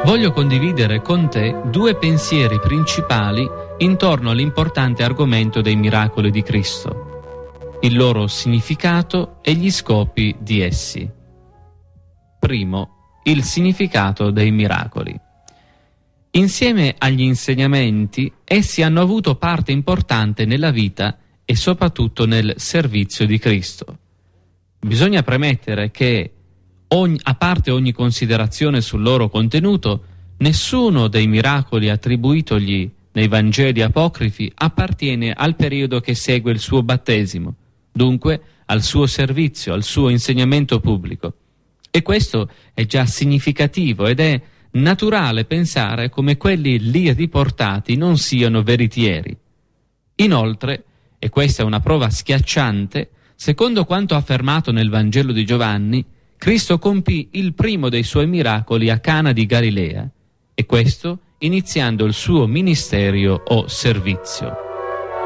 voglio condividere con te due pensieri principali intorno all'importante argomento dei miracoli di Cristo, il loro significato e gli scopi di essi. Primo, il significato dei miracoli. Insieme agli insegnamenti, essi hanno avuto parte importante nella vita e soprattutto nel servizio di Cristo. Bisogna premettere che, a parte ogni considerazione sul loro contenuto, nessuno dei miracoli attribuitogli nei Vangeli apocrifi appartiene al periodo che segue il suo battesimo, dunque al suo servizio, al suo insegnamento pubblico. E questo è già significativo ed è naturale pensare come quelli lì riportati non siano veritieri. Inoltre, e questa è una prova schiacciante, secondo quanto affermato nel Vangelo di Giovanni, Cristo compì il primo dei suoi miracoli a Cana di Galilea, e questo iniziando il suo ministero o servizio.